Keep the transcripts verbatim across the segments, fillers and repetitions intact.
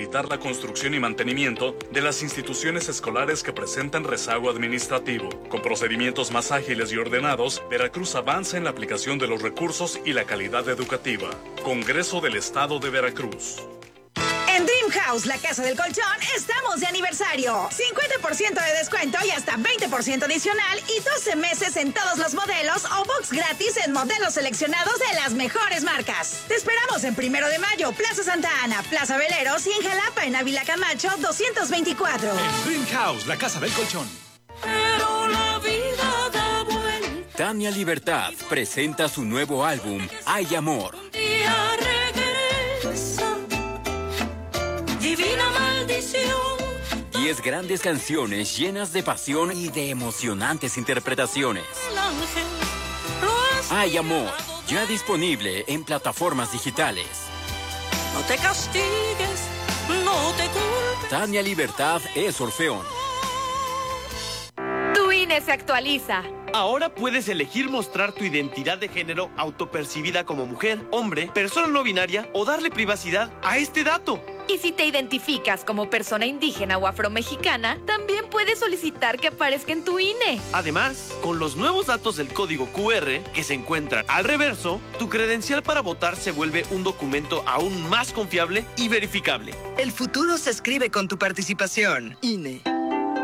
facilitar la construcción y mantenimiento de las instituciones escolares que presentan rezago administrativo. Con procedimientos más ágiles y ordenados, Veracruz avanza en la aplicación de los recursos y la calidad educativa. Congreso del Estado de Veracruz. En Dream House, la casa del colchón, estamos de aniversario. cincuenta por ciento de descuento y hasta veinte por ciento adicional y doce meses en todos los modelos o box gratis en modelos seleccionados de las mejores marcas. Te esperamos en Primero de Mayo, Plaza Santa Ana, Plaza Veleros y en Jalapa, en Ávila Camacho, doscientos veinticuatro. En Dream House, la casa del colchón. Pero la vida da vuelta. Tania Libertad presenta su nuevo álbum, Hay Amor. Un día regresa. Divina maldición. Diez grandes canciones llenas de pasión y de emocionantes interpretaciones. Hay Amor, ya disponible en plataformas digitales. No te castigues, no te culpes. Tania Libertad es Orfeón. Tu I N E se actualiza. Ahora puedes elegir mostrar tu identidad de género autopercibida como mujer, hombre, persona no binaria o darle privacidad a este dato. Y si te identificas como persona indígena o afromexicana, también puedes solicitar que aparezca en tu I N E. Además, con los nuevos datos del código Q R que se encuentran al reverso, tu credencial para votar se vuelve un documento aún más confiable y verificable. El futuro se escribe con tu participación. I N E.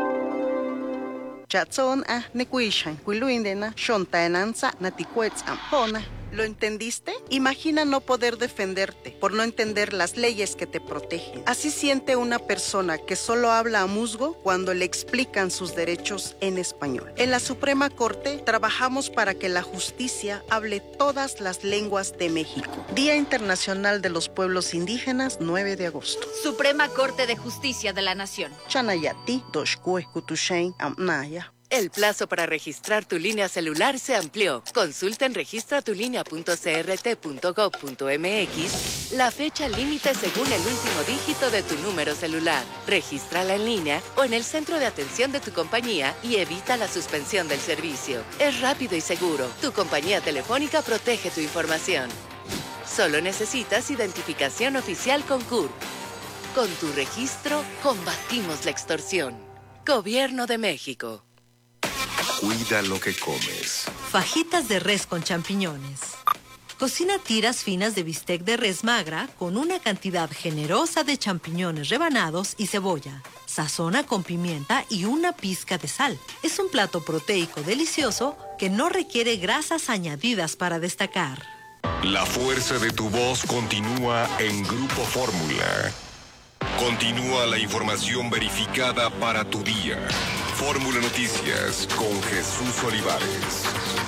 Chatson a nekuishan, kuiluindena, shontaenanza, natikuetzam, pona. ¿Lo entendiste? Imagina no poder defenderte por no entender las leyes que te protegen. Así siente una persona que solo habla a musgo cuando le explican sus derechos en español. En la Suprema Corte trabajamos para que la justicia hable todas las lenguas de México. Día Internacional de los Pueblos Indígenas, nueve de agosto. Suprema Corte de Justicia de la Nación. Chanayati, Doshkue, Kutushain, Amnaya. El plazo para registrar tu línea celular se amplió. Consulta en registra tu línea punto c r t punto gov punto m x la fecha límite según el último dígito de tu número celular. Regístrala en línea o en el centro de atención de tu compañía y evita la suspensión del servicio. Es rápido y seguro. Tu compañía telefónica protege tu información. Solo necesitas identificación oficial con C U R. Con tu registro, combatimos la extorsión. Gobierno de México. Cuida lo que comes. Fajitas de res con champiñones. Cocina tiras finas de bistec de res magra con una cantidad generosa de champiñones rebanados y cebolla. Sazona con pimienta y una pizca de sal. Es un plato proteico delicioso que no requiere grasas añadidas para destacar. La fuerza de tu voz continúa en Grupo Fórmula. Continúa la información verificada para tu día. Fórmula Noticias con Jesús Olivares.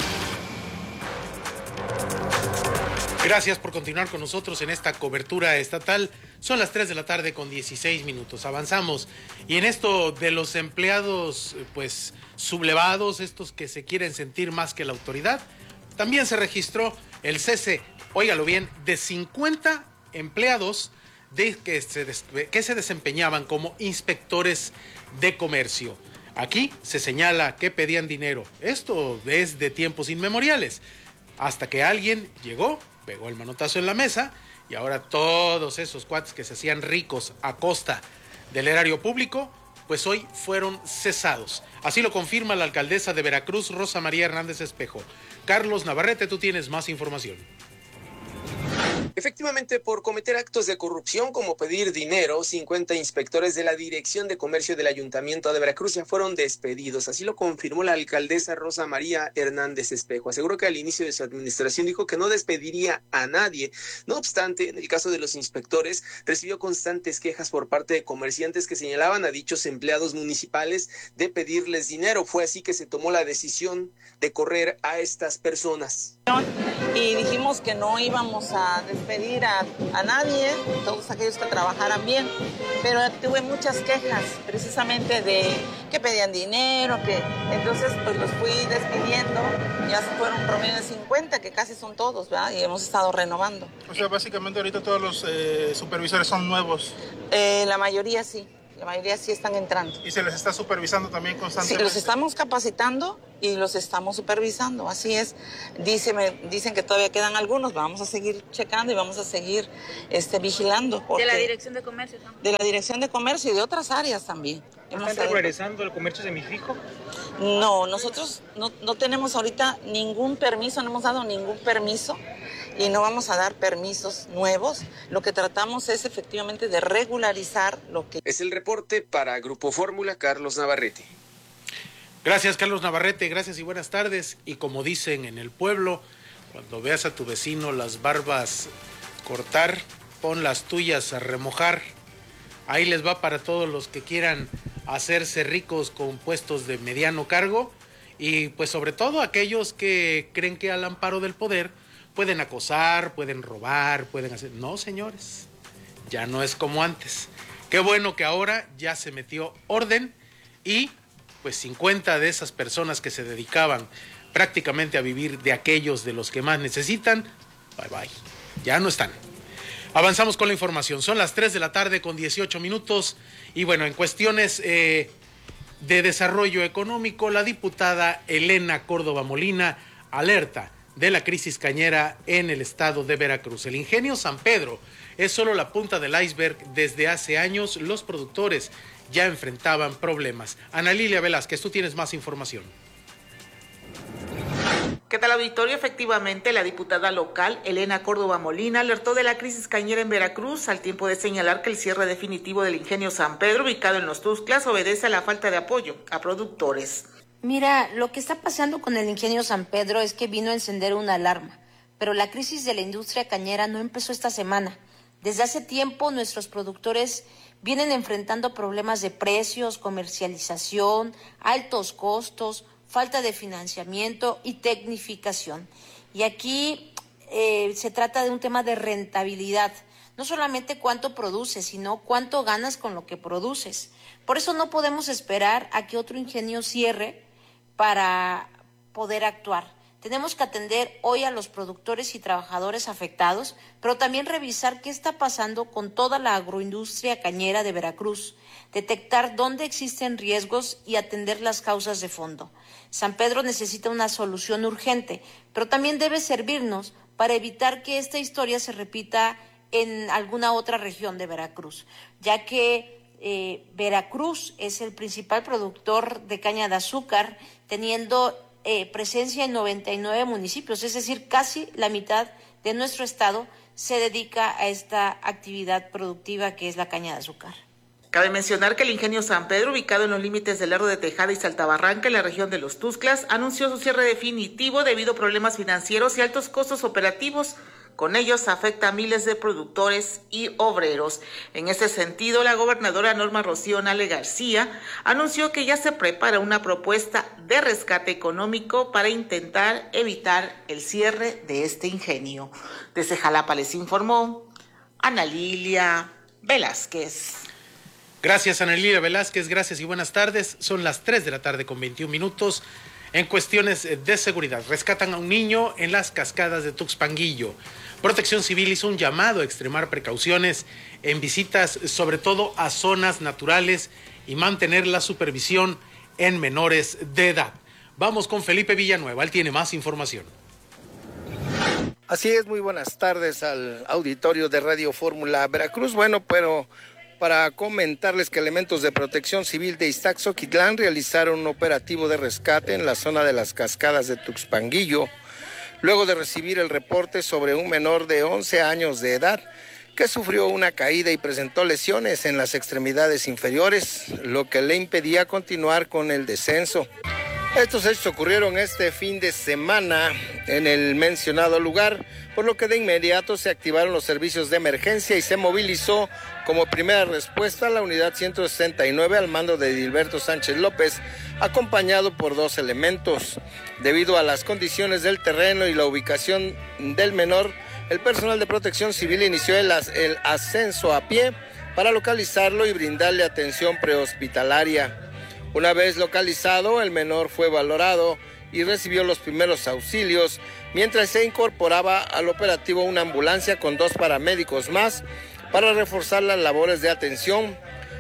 Gracias por continuar con nosotros en esta cobertura estatal. Son las tres de la tarde con dieciséis minutos. Avanzamos. Y en esto de los empleados, pues, sublevados, estos que se quieren sentir más que la autoridad, también se registró el cese, óigalo bien, de cincuenta empleados de que se, des, que se desempeñaban como inspectores de comercio. Aquí se señala que pedían dinero. Esto es de tiempos inmemoriales. Hasta que alguien llegó, pegó el manotazo en la mesa y ahora todos esos cuates que se hacían ricos a costa del erario público, pues hoy fueron cesados. Así lo confirma la alcaldesa de Veracruz, Rosa María Hernández Espejo. Carlos Navarrete, tú tienes más información. Efectivamente, por cometer actos de corrupción como pedir dinero, cincuenta inspectores de la Dirección de Comercio del Ayuntamiento de Veracruz ya fueron despedidos. Así lo confirmó la alcaldesa Rosa María Hernández Espejo. Aseguró que al inicio de su administración dijo que no despediría a nadie. No obstante, en el caso de los inspectores, recibió constantes quejas por parte de comerciantes que señalaban a dichos empleados municipales de pedirles dinero. Fue así que se tomó la decisión de correr a estas personas. Y dijimos que no íbamos a despedir a, a nadie, todos aquellos que trabajaran bien, pero tuve muchas quejas precisamente de que pedían dinero, que entonces pues los fui despidiendo, ya fueron un promedio de cincuenta, que casi son todos, ¿verdad? Y hemos estado renovando. O sea, básicamente ahorita todos los eh, supervisores son nuevos. Eh, la mayoría sí. la mayoría sí están entrando. ¿Y se les está supervisando también constantemente? Sí, los estamos capacitando y los estamos supervisando, así es. Dice, me, dicen que todavía quedan algunos, vamos a seguir checando y vamos a seguir este, vigilando. ¿De la Dirección de Comercio? ¿No? De la Dirección de Comercio y de otras áreas también. ¿Están regularizando el comercio semifijo? No, nosotros no, no tenemos ahorita ningún permiso, no hemos dado ningún permiso y no vamos a dar permisos nuevos. Lo que tratamos es efectivamente de regularizar lo que... Es el reporte para Grupo Fórmula, Carlos Navarrete. Gracias, Carlos Navarrete, gracias y buenas tardes. Y como dicen en el pueblo, cuando veas a tu vecino las barbas cortar, pon las tuyas a remojar. Ahí les va para todos los que quieran hacerse ricos con puestos de mediano cargo y pues sobre todo aquellos que creen que al amparo del poder pueden acosar, pueden robar, pueden hacer... No, señores, ya no es como antes. Qué bueno que ahora ya se metió orden y pues cincuenta de esas personas que se dedicaban prácticamente a vivir de aquellos de los que más necesitan, bye bye, ya no están. Avanzamos con la información, son las tres de la tarde con dieciocho minutos y bueno, en cuestiones eh, de desarrollo económico, la diputada Elena Córdoba Molina alerta de la crisis cañera en el estado de Veracruz. El ingenio San Pedro es solo la punta del iceberg. Desde hace años los productores ya enfrentaban problemas. Ana Lilia Velázquez, tú tienes más información. ¿Qué tal, auditorio? Efectivamente, la diputada local, Elena Córdoba Molina, alertó de la crisis cañera en Veracruz, al tiempo de señalar que el cierre definitivo del ingenio San Pedro, ubicado en Los Tuxtlas, obedece a la falta de apoyo a productores. Mira, lo que está pasando con el ingenio San Pedro es que vino a encender una alarma, pero la crisis de la industria cañera no empezó esta semana. Desde hace tiempo, nuestros productores vienen enfrentando problemas de precios, comercialización, altos costos, falta de financiamiento y tecnificación. Y aquí eh, se trata de un tema de rentabilidad. No solamente cuánto produces, sino cuánto ganas con lo que produces. Por eso no podemos esperar a que otro ingenio cierre para poder actuar. Tenemos que atender hoy a los productores y trabajadores afectados, pero también revisar qué está pasando con toda la agroindustria cañera de Veracruz, detectar dónde existen riesgos y atender las causas de fondo. San Pedro necesita una solución urgente, pero también debe servirnos para evitar que esta historia se repita en alguna otra región de Veracruz, ya que eh, Veracruz es el principal productor de caña de azúcar, teniendo eh, presencia en noventa y nueve municipios, es decir, casi la mitad de nuestro estado se dedica a esta actividad productiva que es la caña de azúcar. Cabe mencionar que el ingenio San Pedro, ubicado en los límites del Lerdo de Tejada y Saltabarranca, en la región de Los Tuxtlas, anunció su cierre definitivo debido a problemas financieros y altos costos operativos. Con ellos afecta a miles de productores y obreros. En ese sentido, la gobernadora Norma Rocío Nale García anunció que ya se prepara una propuesta de rescate económico para intentar evitar el cierre de este ingenio. Desde Jalapa les informó Ana Lilia Velázquez. Gracias, Ana Lilia Velázquez, gracias y buenas tardes. Son las tres de la tarde con veintiún minutos. En cuestiones de seguridad, rescatan a un niño en las cascadas de Tuxpanguillo. Protección Civil hizo un llamado a extremar precauciones en visitas, sobre todo a zonas naturales, y mantener la supervisión en menores de edad. Vamos con Felipe Villanueva, él tiene más información. Así es, muy buenas tardes al auditorio de Radio Fórmula Veracruz. Bueno, pero para comentarles que elementos de Protección Civil de Ixtaxoquitlán realizaron un operativo de rescate en la zona de las cascadas de Tuxpanguillo, luego de recibir el reporte sobre un menor de once años de edad que sufrió una caída y presentó lesiones en las extremidades inferiores, lo que le impedía continuar con el descenso. Estos hechos ocurrieron este fin de semana en el mencionado lugar, por lo que de inmediato se activaron los servicios de emergencia y se movilizó como primera respuesta a la unidad ciento sesenta y nueve al mando de Edilberto Sánchez López, acompañado por dos elementos. Debido a las condiciones del terreno y la ubicación del menor, el personal de Protección Civil inició el, el ascenso a pie para localizarlo y brindarle atención prehospitalaria. Una vez localizado, el menor fue valorado y recibió los primeros auxilios, mientras se incorporaba al operativo una ambulancia con dos paramédicos más para reforzar las labores de atención.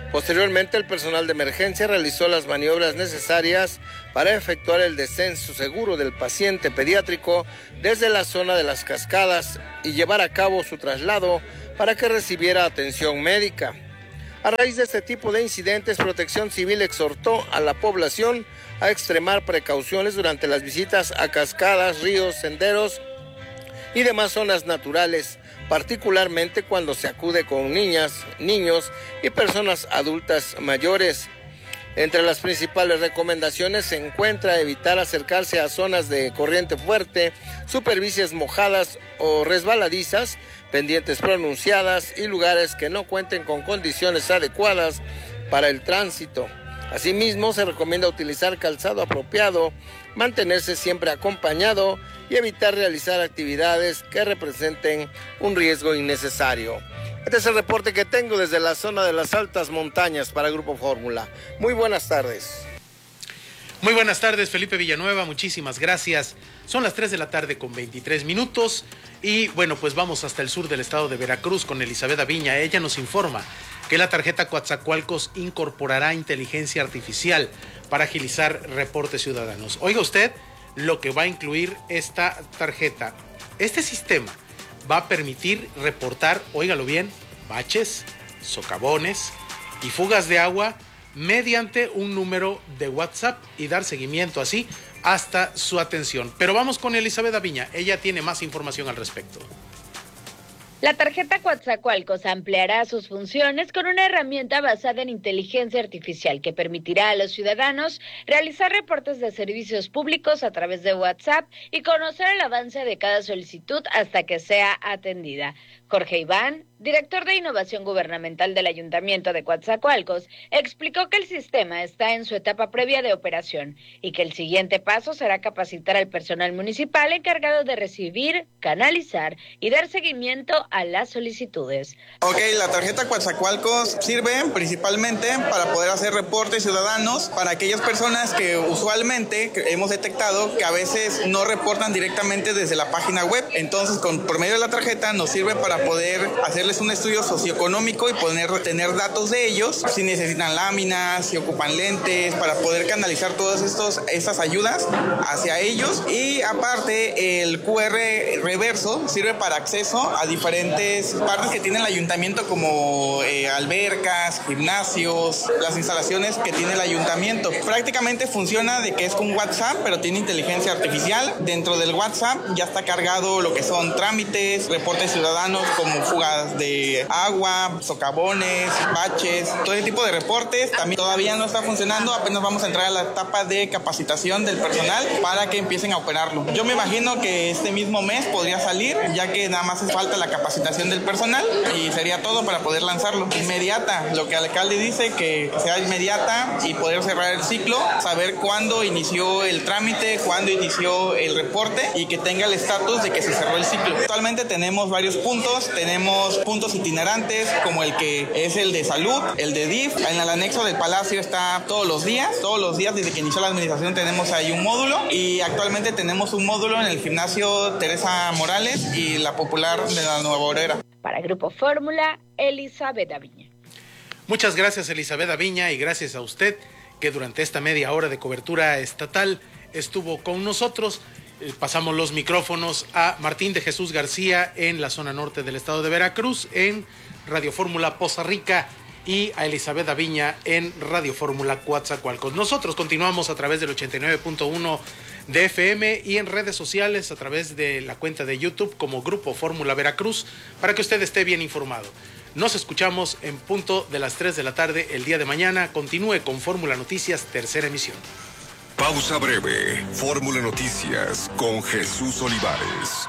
Posteriormente, el personal de emergencia realizó las maniobras necesarias para efectuar el descenso seguro del paciente pediátrico desde la zona de las cascadas y llevar a cabo su traslado para que recibiera atención médica. A raíz de este tipo de incidentes, Protección Civil exhortó a la población a extremar precauciones durante las visitas a cascadas, ríos, senderos y demás zonas naturales, particularmente cuando se acude con niñas, niños y personas adultas mayores. Entre las principales recomendaciones se encuentra evitar acercarse a zonas de corriente fuerte, superficies mojadas o resbaladizas, pendientes pronunciadas y lugares que no cuenten con condiciones adecuadas para el tránsito. Asimismo, se recomienda utilizar calzado apropiado, mantenerse siempre acompañado y evitar realizar actividades que representen un riesgo innecesario. Este es el reporte que tengo desde la zona de las altas montañas para Grupo Fórmula. Muy buenas tardes. Muy buenas tardes, Felipe Villanueva, muchísimas gracias. Son las tres de la tarde con veintitrés minutos y bueno, pues vamos hasta el sur del estado de Veracruz con Elizabeth Aviña. Ella nos informa que la tarjeta Coatzacoalcos incorporará inteligencia artificial para agilizar reportes ciudadanos. Oiga usted lo que va a incluir esta tarjeta. Este sistema va a permitir reportar, óigalo bien, baches, socavones y fugas de agua mediante un número de WhatsApp y dar seguimiento así hasta su atención. Pero vamos con Elizabeth Aviña, ella tiene más información al respecto. La tarjeta Coatzacoalcos ampliará sus funciones con una herramienta basada en inteligencia artificial que permitirá a los ciudadanos realizar reportes de servicios públicos a través de WhatsApp y conocer el avance de cada solicitud hasta que sea atendida. Jorge Iván, director de Innovación Gubernamental del Ayuntamiento de Coatzacoalcos, explicó que el sistema está en su etapa previa de operación y que el siguiente paso será capacitar al personal municipal encargado de recibir, canalizar y dar seguimiento a las solicitudes. Ok, la tarjeta Coatzacoalcos sirve principalmente para poder hacer reportes ciudadanos para aquellas personas que usualmente hemos detectado que a veces no reportan directamente desde la página web. Entonces, con, por medio de la tarjeta nos sirve para poder hacerles un estudio socioeconómico y poder tener datos de ellos, si necesitan láminas, si ocupan lentes, para poder canalizar todas estos, estas ayudas hacia ellos. Y aparte, el Q R reverso sirve para acceso a diferentes partes que tiene el ayuntamiento, como eh, albercas, gimnasios, las instalaciones que tiene el ayuntamiento. Prácticamente funciona de que es con WhatsApp, pero tiene inteligencia artificial. Dentro del WhatsApp ya está cargado lo que son trámites, reportes ciudadanos como fugas de agua, socavones, baches, todo ese tipo de reportes. También todavía no está funcionando, apenas vamos a entrar a la etapa de capacitación del personal para que empiecen a operarlo. Yo me imagino que este mismo mes podría salir, ya que nada más hace falta la capacitación del personal y sería todo para poder lanzarlo. Inmediata, lo que el alcalde dice, que sea inmediata y poder cerrar el ciclo, saber cuándo inició el trámite, cuándo inició el reporte y que tenga el estatus de que se cerró el ciclo. Actualmente tenemos varios puntos, tenemos puntos itinerantes como el que es el de salud, el de D I F, en el anexo del Palacio está todos los días, todos los días desde que inició la administración tenemos ahí un módulo y actualmente tenemos un módulo en el gimnasio Teresa Morales y la Popular de la Nueva Obrera. Para Grupo Fórmula, Elizabeth Aviña. Muchas gracias, Elizabeth Aviña, y gracias a usted que durante esta media hora de cobertura estatal estuvo con nosotros. Eh, pasamos los micrófonos a Martín de Jesús García en la zona norte del estado de Veracruz, en Radio Fórmula Poza Rica, y a Elizabeth Aviña en Radio Fórmula Coatzacoalcos. Nosotros continuamos a través del ochenta y nueve punto uno de F M y en redes sociales a través de la cuenta de YouTube como Grupo Fórmula Veracruz, para que usted esté bien informado. Nos escuchamos en punto de las tres de la tarde el día de mañana. Continúe con Fórmula Noticias, tercera emisión. Pausa breve. Fórmula Noticias con Jesús Olivares.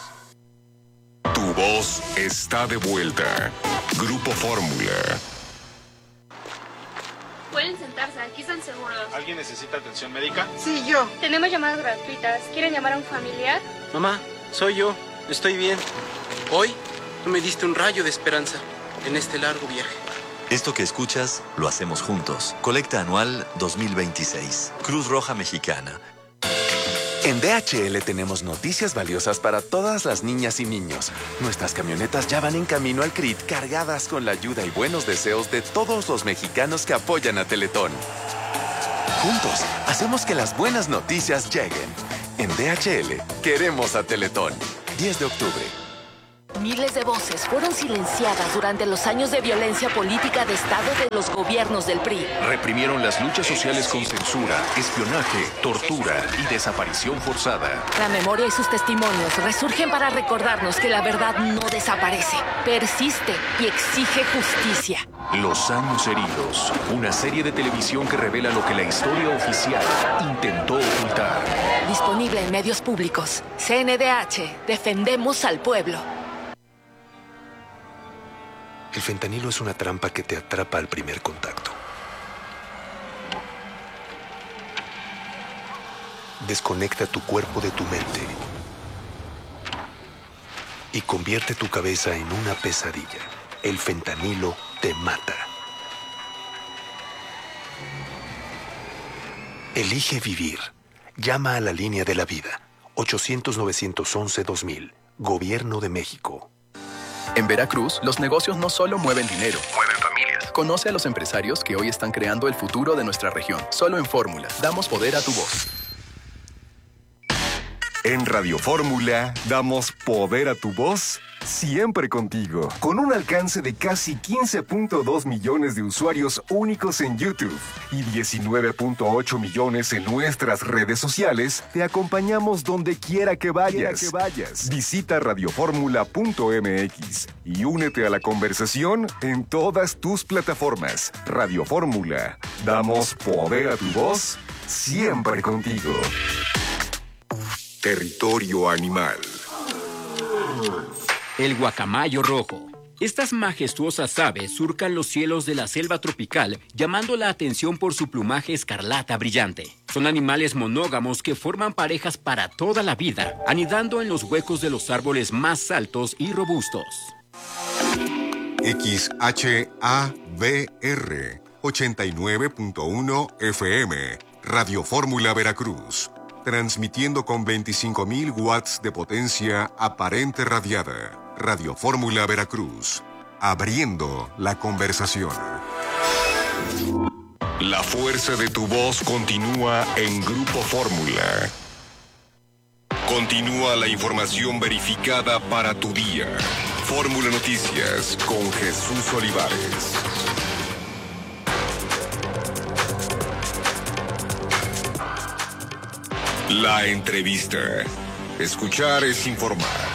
Tu voz está de vuelta. Grupo Fórmula. Pueden sentarse, aquí están seguros. ¿Alguien necesita atención médica? Sí, yo. Tenemos llamadas gratuitas. ¿Quieren llamar a un familiar? Mamá, soy yo. Estoy bien. Hoy tú me diste un rayo de esperanza en este largo viaje. Esto que escuchas lo hacemos juntos. Colecta anual dos mil veintiséis. Cruz Roja Mexicana. En D H L tenemos noticias valiosas para todas las niñas y niños. Nuestras camionetas ya van en camino al C R I T cargadas con la ayuda y buenos deseos de todos los mexicanos que apoyan a Teletón. Juntos, hacemos que las buenas noticias lleguen. En D H L, queremos a Teletón. diez de octubre. Miles de voces fueron silenciadas durante los años de violencia política de Estado de los gobiernos del P R I. Reprimieron las luchas sociales con censura, espionaje, tortura y desaparición forzada. La memoria y sus testimonios resurgen para recordarnos que la verdad no desaparece, persiste y exige justicia. Los años heridos, una serie de televisión que revela lo que la historia oficial intentó ocultar. Disponible en medios públicos. C N D H, defendemos al pueblo. El fentanilo es una trampa que te atrapa al primer contacto. Desconecta tu cuerpo de tu mente y convierte tu cabeza en una pesadilla. El fentanilo te mata. Elige vivir. Llama a la línea de la vida. ochocientos, novecientos once, dos mil. Gobierno de México. En Veracruz, los negocios no solo mueven dinero, mueven familias. Conoce a los empresarios que hoy están creando el futuro de nuestra región. Solo en Fórmula, damos poder a tu voz. En Radio Fórmula, damos poder a tu voz siempre contigo. Con un alcance de casi quince punto dos millones de usuarios únicos en YouTube y diecinueve punto ocho millones en nuestras redes sociales, te acompañamos donde quiera que vayas. Que vayas. Visita radioformula punto m x y únete a la conversación en todas tus plataformas. Radio Fórmula, damos poder a tu voz siempre contigo. Territorio animal. El guacamayo rojo. Estas majestuosas aves surcan los cielos de la selva tropical, llamando la atención por su plumaje escarlata brillante. Son animales monógamos que forman parejas para toda la vida, anidando en los huecos de los árboles más altos y robustos. X H A B R ochenta y nueve punto uno F M. Radio Fórmula Veracruz. Transmitiendo con veinticinco mil watts de potencia aparente radiada. Radio Fórmula Veracruz. Abriendo la conversación. La fuerza de tu voz continúa en Grupo Fórmula. Continúa la información verificada para tu día. Fórmula Noticias con Jesús Olivares. La entrevista. Escuchar es informar.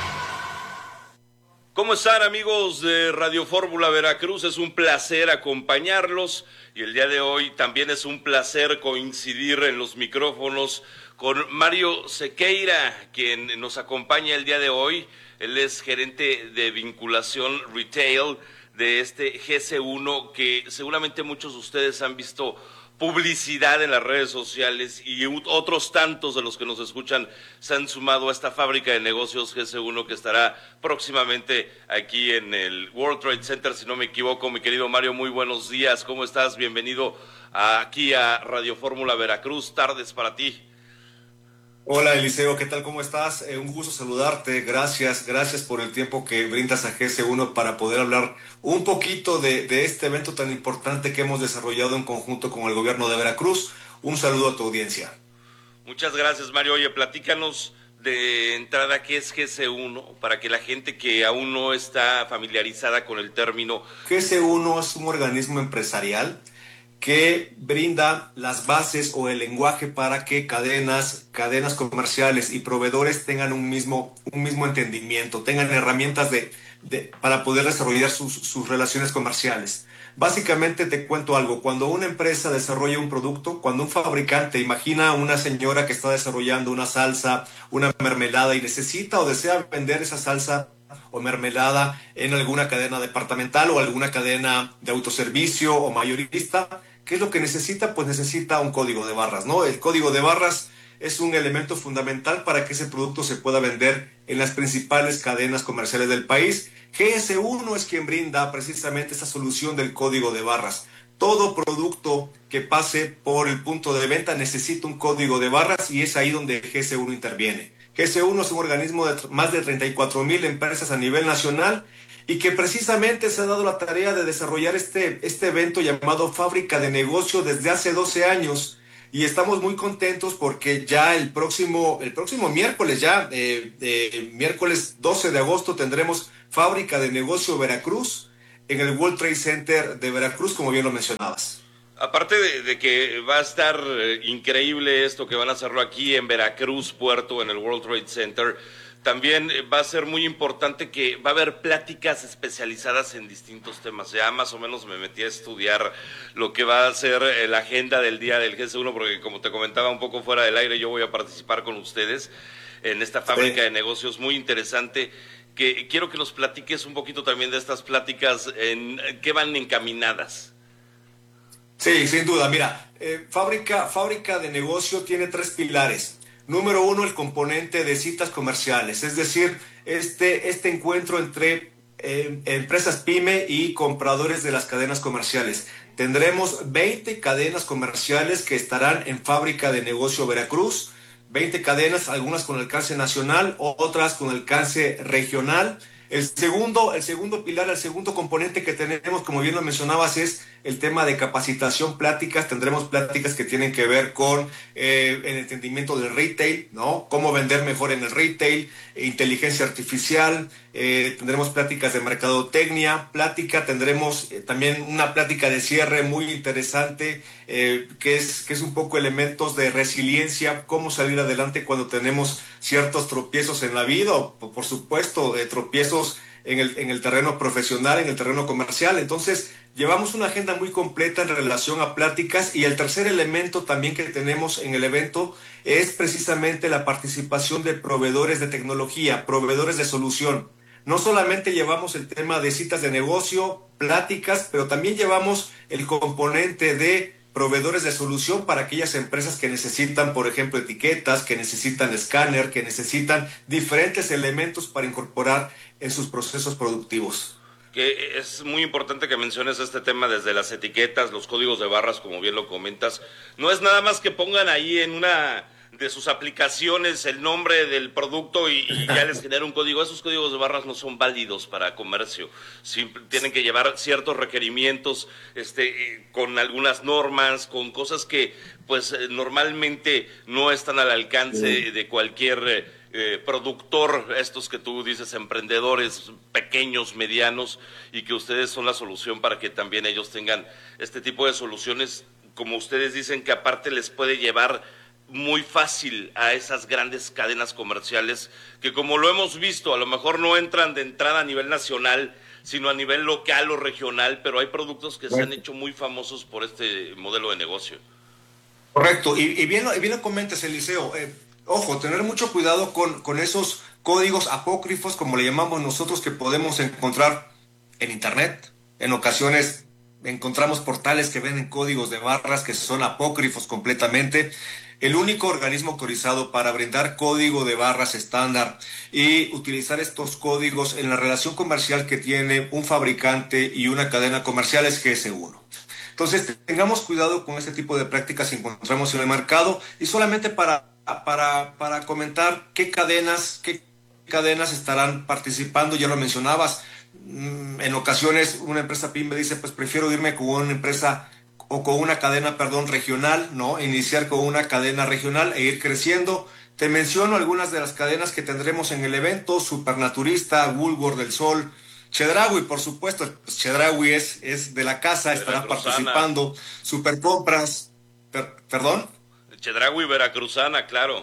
¿Cómo están, amigos de Radio Fórmula Veracruz? Es un placer acompañarlos y el día de hoy también es un placer coincidir en los micrófonos con Mario Sequeira, quien nos acompaña el día de hoy. Él es gerente de vinculación retail de este G C uno, que seguramente muchos de ustedes han visto publicidad en las redes sociales y otros tantos de los que nos escuchan se han sumado a esta fábrica de negocios G C uno que estará próximamente aquí en el World Trade Center, si no me equivoco. Mi querido Mario, muy buenos días, ¿cómo estás? Bienvenido aquí a Radio Fórmula Veracruz, tardes para ti. Hola Eliseo, ¿qué tal? ¿Cómo estás? Eh, un gusto saludarte, gracias, gracias por el tiempo que brindas a G C uno para poder hablar un poquito de, de este evento tan importante que hemos desarrollado en conjunto con el gobierno de Veracruz. Un saludo a tu audiencia. Muchas gracias, Mario. Oye, platícanos de entrada qué es G C uno, para que la gente que aún no está familiarizada con el término. G C uno es un organismo empresarial que brinda las bases o el lenguaje para que cadenas, cadenas comerciales y proveedores tengan un mismo, un mismo entendimiento, tengan herramientas de, de, para poder desarrollar sus, sus relaciones comerciales. Básicamente te cuento algo, cuando una empresa desarrolla un producto, cuando un fabricante, imagina una señora que está desarrollando una salsa, una mermelada y necesita o desea vender esa salsa o mermelada en alguna cadena departamental o alguna cadena de autoservicio o mayorista, ¿qué es lo que necesita? Pues necesita un código de barras, ¿no? El código de barras es un elemento fundamental para que ese producto se pueda vender en las principales cadenas comerciales del país. G S uno es quien brinda precisamente esta solución del código de barras. todo producto que pase por el punto de venta necesita un código de barras y es ahí donde G S uno interviene. G S uno es un organismo de más de treinta y cuatro mil empresas a nivel nacional y que precisamente se ha dado la tarea de desarrollar este, este evento llamado Fábrica de Negocio desde hace doce años. Y estamos muy contentos porque ya el próximo, el próximo miércoles, ya eh, eh, miércoles doce de agosto, tendremos Fábrica de Negocio Veracruz en el World Trade Center de Veracruz, como bien lo mencionabas. Aparte de, de que va a estar eh, increíble esto que van a hacerlo aquí en Veracruz, Puerto, en el World Trade Center, también va a ser muy importante que va a haber pláticas especializadas en distintos temas. Ya más o menos me metí a estudiar lo que va a ser la agenda del día del G S uno, porque como te comentaba un poco fuera del aire, yo voy a participar con ustedes en esta fábrica sí. de negocios muy interesante, que quiero que nos platiques un poquito también de estas pláticas, en qué van encaminadas. Sí, sin duda. Mira, eh, fábrica, fábrica de negocio tiene tres pilares. Número uno, el componente de citas comerciales, es decir, este, este encuentro entre eh, empresas pyme y compradores de las cadenas comerciales. Tendremos veinte cadenas comerciales que estarán en Fábrica de Negocio Veracruz, veinte cadenas, algunas con alcance nacional, otras con alcance regional. El segundo, el segundo pilar, el segundo componente que tenemos, como bien lo mencionabas, es el tema de capacitación, pláticas. Tendremos pláticas que tienen que ver con eh, el entendimiento del retail, ¿no? Cómo vender mejor en el retail, inteligencia artificial, eh, tendremos pláticas de mercadotecnia, plática, tendremos eh, también una plática de cierre muy interesante, eh, que es, que es un poco elementos de resiliencia, cómo salir adelante cuando tenemos ciertos tropiezos en la vida, o por supuesto, eh, tropiezos en el, en el terreno profesional, en el terreno comercial. Entonces, llevamos una agenda muy completa en relación a pláticas, y el tercer elemento también que tenemos en el evento es precisamente la participación de proveedores de tecnología, proveedores de solución. No solamente llevamos el tema de citas de negocio, pláticas, pero también llevamos el componente de proveedores de solución para aquellas empresas que necesitan, por ejemplo, etiquetas, que necesitan escáner, que necesitan diferentes elementos para incorporar en sus procesos productivos. Que es muy importante que menciones este tema desde las etiquetas, los códigos de barras, como bien lo comentas. No es nada más que pongan ahí en una de sus aplicaciones el nombre del producto y, y ya les genera un código. Esos códigos de barras no son válidos para comercio. Siempre tienen que llevar ciertos requerimientos, este, con algunas normas, con cosas que pues normalmente no están al alcance de cualquier Eh, productor, estos que tú dices, emprendedores pequeños, medianos, y que ustedes son la solución para que también ellos tengan este tipo de soluciones, como ustedes dicen, que aparte les puede llevar muy fácil a esas grandes cadenas comerciales que, como lo hemos visto, a lo mejor no entran de entrada a nivel nacional, sino a nivel local o regional, pero hay productos que se han hecho muy famosos por este modelo de negocio. Correcto, y, y bien, y bien lo comentas, Eliseo. eh, Ojo, tener mucho cuidado con, con esos códigos apócrifos, como le llamamos nosotros, que podemos encontrar en Internet. En ocasiones encontramos portales que venden códigos de barras que son apócrifos completamente. El único organismo autorizado para brindar código de barras estándar y utilizar estos códigos en la relación comercial que tiene un fabricante y una cadena comercial es G S uno. Entonces, tengamos cuidado con este tipo de prácticas que encontramos en el mercado. Y solamente para Para, para comentar qué cadenas, qué cadenas estarán participando, ya lo mencionabas, en ocasiones una empresa pyme dice, pues prefiero irme con una empresa o con una cadena, perdón, regional, ¿no? Iniciar con una cadena regional e ir creciendo. Te menciono algunas de las cadenas que tendremos en el evento: Supernaturista, Woolworth del Sol, Chedraui, por supuesto, pues Chedraui es, es de la casa, estará participando, Supercompras, per, perdón. Chedraui veracruzana, claro.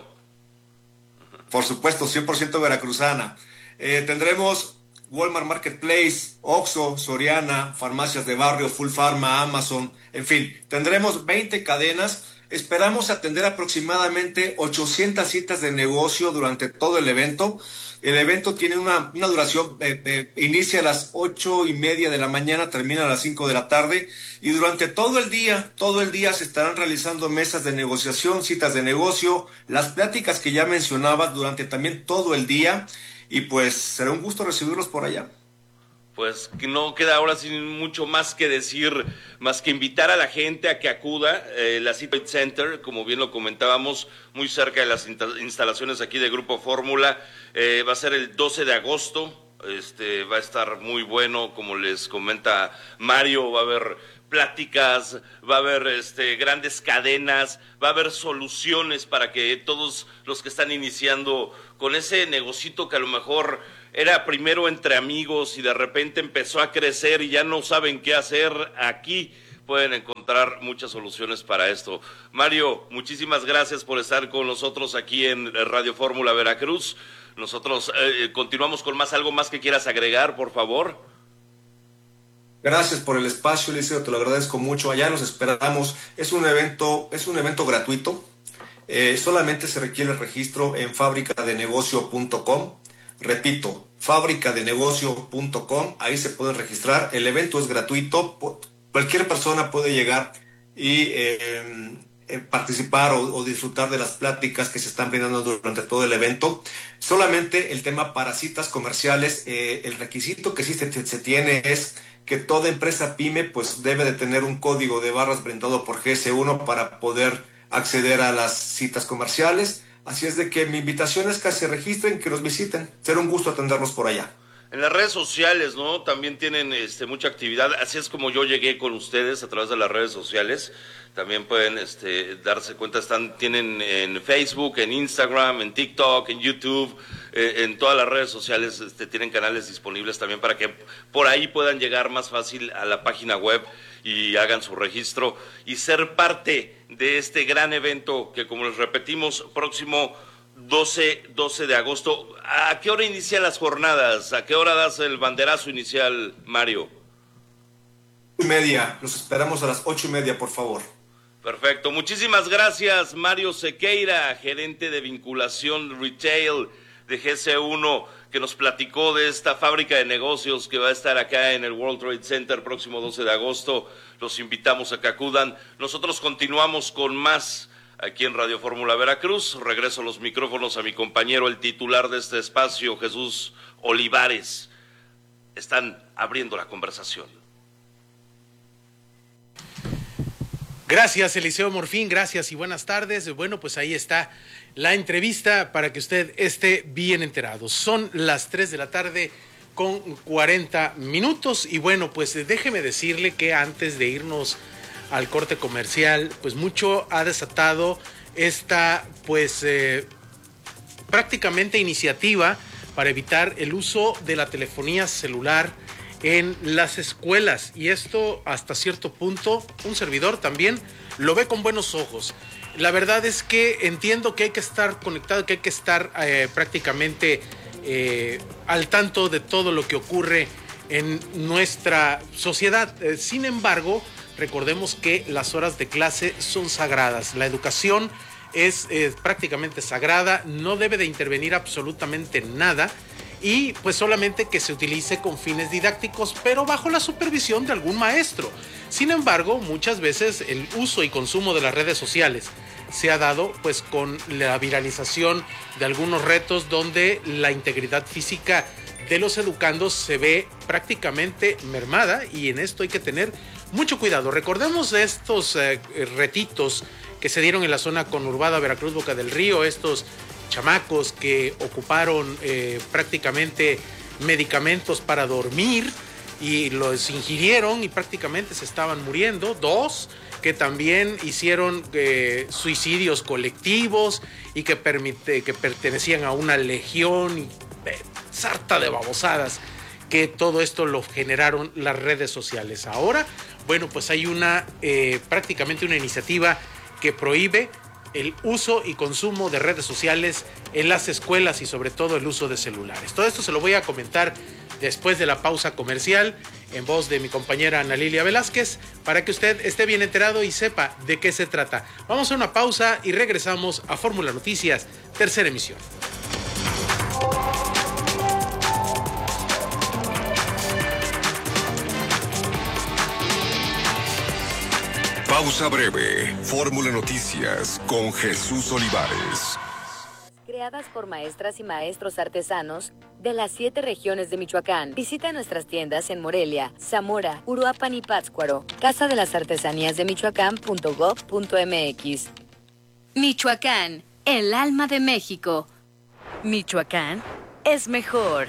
Por supuesto, cien por ciento veracruzana. Eh, tendremos Walmart Marketplace, Oxxo, Soriana, Farmacias de Barrio, Full Pharma, Amazon, en fin, tendremos veinte cadenas. Esperamos atender aproximadamente ochocientas citas de negocio durante todo el evento. El evento tiene una, una duración, eh, eh, inicia a las ocho y media de la mañana, termina a las cinco de la tarde, y durante todo el día, todo el día se estarán realizando mesas de negociación, citas de negocio, las pláticas que ya mencionaba durante también todo el día, y pues será un gusto recibirlos por allá. pues no queda ahora sin mucho más que decir, más que invitar a la gente a que acuda. Eh, la City Center, como bien lo comentábamos, muy cerca de las instalaciones aquí de Grupo Fórmula, eh, va a ser el doce de agosto. Este, va a estar muy bueno, como les comenta Mario, va a haber pláticas, va a haber este, grandes cadenas, va a haber soluciones para que todos los que están iniciando con ese negocito que a lo mejor era primero entre amigos y de repente empezó a crecer y ya no saben qué hacer, aquí pueden encontrar muchas soluciones para esto. Mario, muchísimas gracias por estar con nosotros aquí en Radio Fórmula Veracruz. Nosotros eh, continuamos con más, algo más que quieras agregar, por favor. Gracias por el espacio, Eliseo, te lo agradezco mucho. Allá nos esperamos. Es un evento, es un evento gratuito. Eh, solamente se requiere el registro en fábrica de negocio punto com. Repito, fábrica de negocio punto com. Ahí se pueden registrar. El evento es gratuito. Cualquier persona puede llegar y eh, eh, participar o, o disfrutar de las pláticas que se están brindando durante todo el evento. Solamente el tema para citas comerciales, eh, el requisito que sí se, se tiene es que toda empresa pyme pues debe de tener un código de barras brindado por G S uno para poder acceder a las citas comerciales. Así es de que mi invitación es que se registren, que nos visiten. Será un gusto atenderlos por allá. En las redes sociales, ¿no? También tienen este, mucha actividad. Así es como yo llegué con ustedes, a través de las redes sociales. También pueden este, darse cuenta, están, tienen en Facebook, en Instagram, en TikTok, en YouTube, eh, en todas las redes sociales este, tienen canales disponibles también para que por ahí puedan llegar más fácil a la página web y hagan su registro y ser parte de este gran evento que, como les repetimos, próximo doce de agosto. ¿A qué hora inician las jornadas? ¿A qué hora das el banderazo inicial, Mario? Ocho y media, los esperamos a las ocho y media, por favor. Perfecto, muchísimas gracias, Mario Sequeira, gerente de vinculación retail de G C uno, que nos platicó de esta fábrica de negocios que va a estar acá en el World Trade Center próximo doce de agosto. Los invitamos a que acudan. Nosotros continuamos con más aquí en Radio Fórmula Veracruz. Regreso los micrófonos a mi compañero, el titular de este espacio, Jesús Olivares. Están abriendo la conversación. Gracias, Eliseo Morfín, gracias y buenas tardes. Bueno, pues ahí está la entrevista para que usted esté bien enterado. Son las tres de la tarde con cuarenta minutos y bueno, pues déjeme decirle que antes de irnos al corte comercial, pues mucho ha desatado esta, pues, eh, prácticamente iniciativa para evitar el uso de la telefonía celular en las escuelas, y esto hasta cierto punto un servidor también lo ve con buenos ojos. La verdad es que entiendo que hay que estar conectado, que hay que estar eh, prácticamente eh, al tanto de todo lo que ocurre en nuestra sociedad. Eh, sin embargo, recordemos que las horas de clase son sagradas. La educación es eh, prácticamente sagrada, no debe de intervenir absolutamente nada. Y pues solamente que se utilice con fines didácticos, pero bajo la supervisión de algún maestro. Sin embargo, muchas veces el uso y consumo de las redes sociales se ha dado pues con la viralización de algunos retos donde la integridad física de los educandos se ve prácticamente mermada, y en esto hay que tener mucho cuidado. Recordemos de estos eh, retitos que se dieron en la zona conurbada Veracruz Boca del Río, estos chamacos que ocuparon eh, prácticamente medicamentos para dormir y los ingirieron y prácticamente se estaban muriendo. Dos que también hicieron eh, suicidios colectivos y que, permite, que pertenecían a una legión, y eh, sarta de babosadas, que todo esto lo generaron las redes sociales. Ahora, bueno, pues hay una eh, prácticamente una iniciativa que prohíbe el uso y consumo de redes sociales en las escuelas y sobre todo el uso de celulares. Todo esto se lo voy a comentar después de la pausa comercial en voz de mi compañera Ana Lilia Velázquez para que usted esté bien enterado y sepa de qué se trata. Vamos a una pausa y regresamos a Fórmula Noticias, tercera emisión. Pausa breve. Fórmula Noticias con Jesús Olivares. creadas por maestras y maestros artesanos de las siete regiones de Michoacán. Visita nuestras tiendas en Morelia, Zamora, Uruapan y Pátzcuaro. Casa de las Artesanías de Michoacán punto gob punto mx. Michoacán, el alma de México. Michoacán es mejor.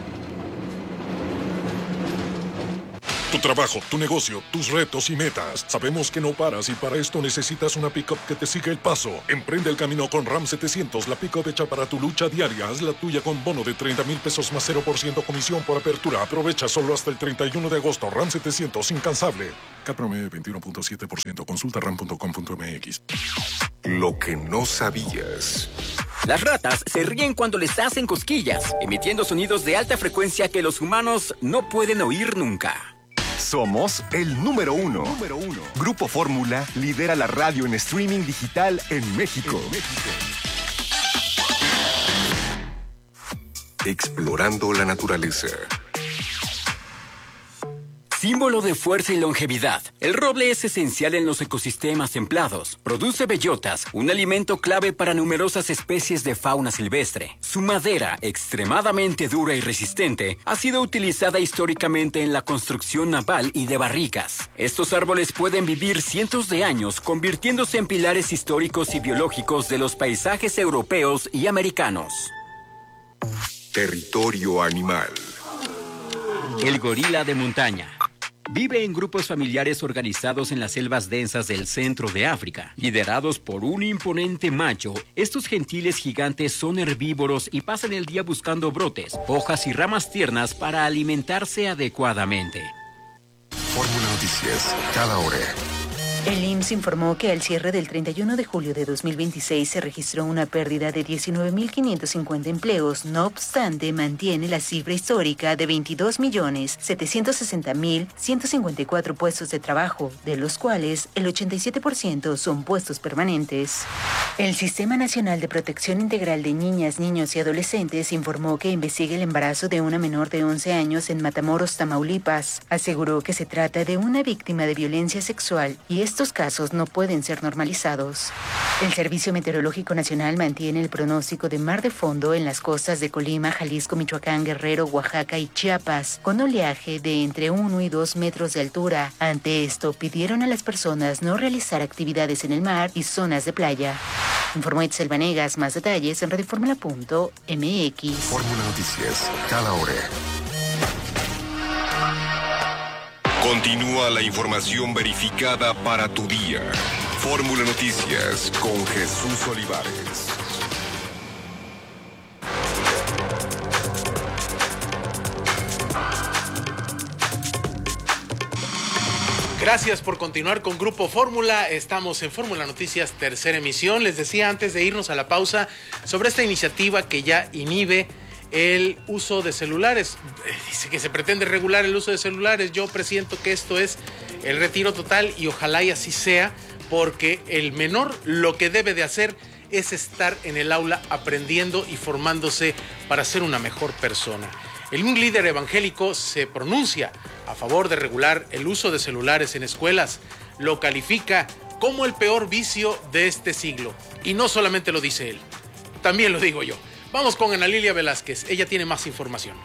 Tu trabajo, tu negocio, tus retos y metas. Sabemos que no paras y para esto necesitas una pick-up que te siga el paso. Emprende el camino con RAM setecientos, la pick-up hecha para tu lucha diaria. Haz la tuya con bono de treinta mil pesos más cero por ciento comisión por apertura. Aprovecha solo hasta el treinta y uno de agosto. RAM setecientos, incansable. C A T promedio veintiuno punto siete por ciento. Consulta ram punto com punto mx. Lo que no sabías. Las ratas se ríen cuando les hacen cosquillas, emitiendo sonidos de alta frecuencia que los humanos no pueden oír nunca. Somos el número uno. número uno. Grupo Fórmula lidera la radio en streaming digital en México. En México. Explorando la naturaleza. Símbolo de fuerza y longevidad, el roble es esencial en los ecosistemas templados. Produce bellotas, un alimento clave para numerosas especies de fauna silvestre. Su madera, extremadamente dura y resistente, ha sido utilizada históricamente en la construcción naval y de barricas. Estos árboles pueden vivir cientos de años, convirtiéndose en pilares históricos y biológicos de los paisajes europeos y americanos. Territorio animal. El gorila de montaña. Vive en grupos familiares organizados en las selvas densas del centro de África. Liderados por un imponente macho, estos gentiles gigantes son herbívoros y pasan el día buscando brotes, hojas y ramas tiernas para alimentarse adecuadamente. Fórmula Noticias, cada hora. El I M S S informó que al cierre del treinta y uno de julio de dos mil veintiséis se registró una pérdida de diecinueve mil quinientos cincuenta empleos. No obstante, mantiene la cifra histórica de veintidós millones setecientos sesenta mil ciento cincuenta y cuatro puestos de trabajo, de los cuales el ochenta y siete por ciento son puestos permanentes. El Sistema Nacional de Protección Integral de Niñas, Niños y Adolescentes informó que investiga el embarazo de una menor de once años en Matamoros, Tamaulipas. Aseguró que se trata de una víctima de violencia sexual y es Estos casos no pueden ser normalizados. El Servicio Meteorológico Nacional mantiene el pronóstico de mar de fondo en las costas de Colima, Jalisco, Michoacán, Guerrero, Oaxaca y Chiapas, con oleaje de entre uno y dos metros de altura. Ante esto, pidieron a las personas no realizar actividades en el mar y zonas de playa. Informó Itzel Vanegas. Más detalles en radioformula punto m x. Fórmula Noticias, cada hora. Continúa la información verificada para tu día. Fórmula Noticias con Jesús Olivares. Gracias por continuar con Grupo Fórmula. Estamos en Fórmula Noticias, tercera emisión. Les decía antes de irnos a la pausa sobre esta iniciativa que ya inhibe el uso de celulares. Dice que se pretende regular el uso de celulares. Yo presiento que esto es el retiro total y ojalá y así sea, porque el menor lo que debe de hacer es estar en el aula aprendiendo y formándose para ser una mejor persona. El un líder evangélico se pronuncia a favor de regular el uso de celulares en escuelas. Lo califica como el peor vicio de este siglo. Y no solamente lo dice él, también lo digo yo. Vamos con Ana Lilia Velázquez, ella tiene más información.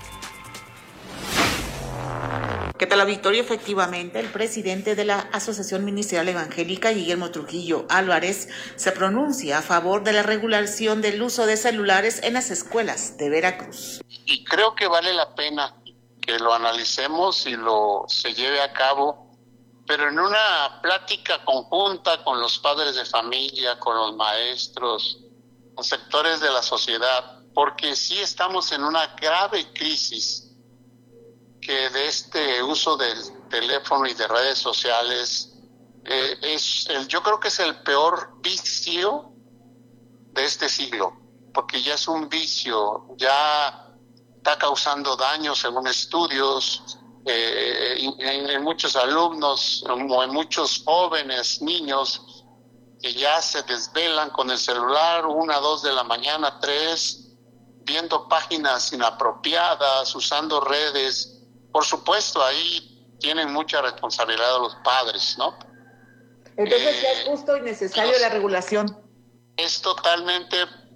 ¿Qué tal, Victoria? Efectivamente, el presidente de la Asociación Ministerial Evangélica, Guillermo Trujillo Álvarez, se pronuncia a favor de la regulación del uso de celulares en las escuelas de Veracruz. Y creo que vale la pena que lo analicemos y lo se lleve a cabo, pero en una plática conjunta con los padres de familia, con los maestros, con sectores de la sociedad, porque sí estamos en una grave crisis que de este uso del teléfono y de redes sociales eh, es el, yo creo que es el peor vicio de este siglo, porque ya es un vicio, ya está causando daño según estudios eh, en, en muchos alumnos o en muchos jóvenes, niños que ya se desvelan con el celular una, dos de la mañana, tres, viendo páginas inapropiadas, usando redes. Por supuesto, ahí tienen mucha responsabilidad los padres, ¿no? Entonces, eh, ¿ya es justo y necesario la regulación? Es totalmente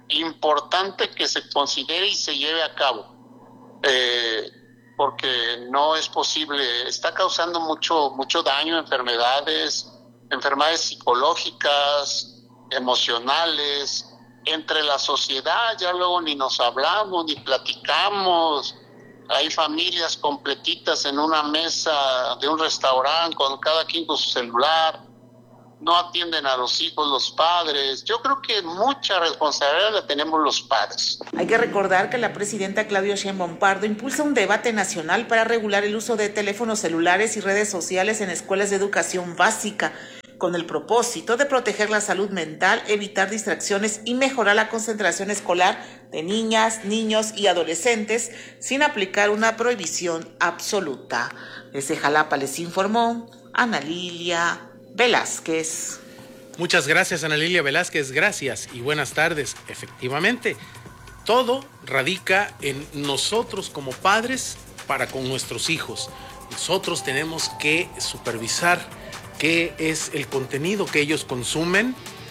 importante que se considere y se lleve a cabo, eh, porque no es posible, está causando mucho, mucho daño, enfermedades, enfermedades psicológicas, emocionales, entre la sociedad, ya luego ni nos hablamos, ni platicamos. Hay familias completitas en una mesa de un restaurante, con cada quien con su celular, no atienden a los hijos los padres. Yo creo que mucha responsabilidad la tenemos los padres. Hay que recordar que la presidenta Claudia Sheinbaum Pardo impulsa un debate nacional para regular el uso de teléfonos celulares y redes sociales en escuelas de educación básica, con el propósito de proteger la salud mental, evitar distracciones y mejorar la concentración escolar de niñas, niños y adolescentes sin aplicar una prohibición absoluta. Desde Jalapa les informó Ana Lilia Velázquez. Muchas gracias, Ana Lilia Velázquez, gracias y buenas tardes. Efectivamente, todo radica en nosotros como padres para con nuestros hijos. Nosotros tenemos que supervisar qué es el contenido que ellos consumen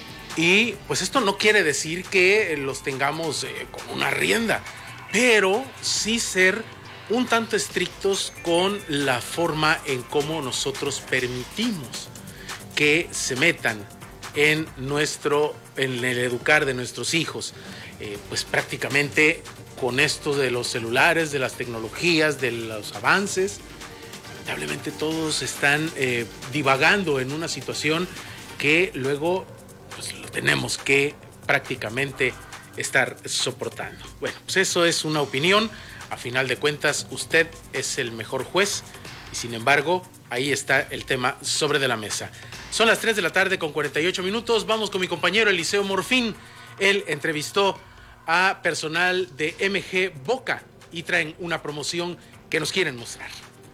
y pues esto no quiere decir que los tengamos eh, con una rienda, pero sí ser un tanto estrictos con la forma en cómo nosotros permitimos que se metan en nuestro, en el educar de nuestros hijos. Eh, pues prácticamente con esto de los celulares, de las tecnologías, de los avances, lamentablemente todos están eh, divagando en una situación que luego pues, lo tenemos que prácticamente estar soportando. Bueno, pues eso es una opinión. A final de cuentas, usted es el mejor juez y sin embargo, ahí está el tema sobre de la mesa. Son las tres de la tarde con cuarenta y ocho minutos. Vamos con mi compañero Eliseo Morfín. Él entrevistó a personal de M G Boca y traen una promoción que nos quieren mostrar.